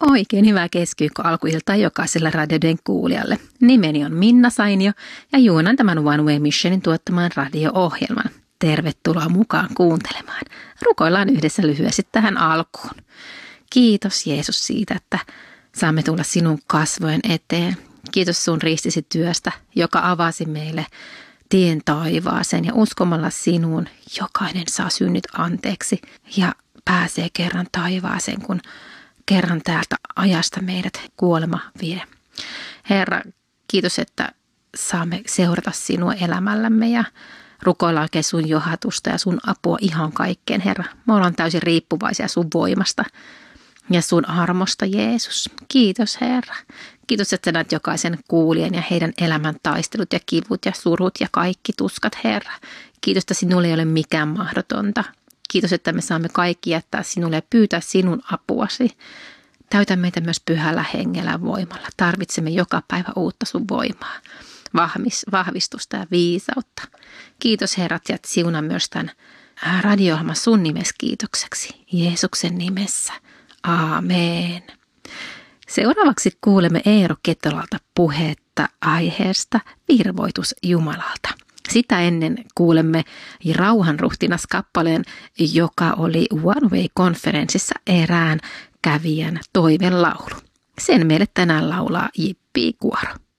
Oikein hyvää keskiviikko alkuiltaa jokaiselle radioiden kuulijalle. Nimeni on Minna Sainio ja juonan tämän One Way Missionin tuottamaan radio-ohjelman. Tervetuloa mukaan kuuntelemaan. Rukoillaan yhdessä lyhyesti tähän alkuun. Kiitos Jeesus siitä, että saamme tulla sinun kasvojen eteen. Kiitos sun ristisi työstä, joka avasi meille tien taivaaseen ja uskomalla sinuun jokainen saa synnit anteeksi ja pääsee kerran taivaaseen, kun kerran täältä ajasta meidät kuolema vie. Herra, kiitos, että saamme seurata sinua elämällämme ja rukoilla oikein sun johatusta ja sun apua ihan kaikkeen, Herra. Me ollaan täysin riippuvaisia sun voimasta ja sun armosta, Jeesus. Kiitos, Herra. Kiitos, että näet jokaisen kuulijan ja heidän elämän taistelut ja kivut ja surut ja kaikki tuskat, Herra. Kiitos, että sinulle ei ole mikään mahdotonta. Kiitos, että me saamme kaikki jättää sinulle ja pyytää sinun apuasi. Täytä meitä myös pyhällä hengellä voimalla. Tarvitsemme joka päivä uutta sun voimaa, vahvistusta ja viisautta. Kiitos Herrat ja siunaa myös tämän radio-ohjelman sun nimessä kiitokseksi. Jeesuksen nimessä. Aamen. Seuraavaksi kuulemme Eero Ketolalta puhetta aiheesta virvoitus Jumalalta. Sitä ennen kuulemme Rauhanruhtinas-kappaleen, joka oli One Way-konferenssissa erään kävijän toivelaulu. Sen meille tänään laulaa Jippi Kuoro.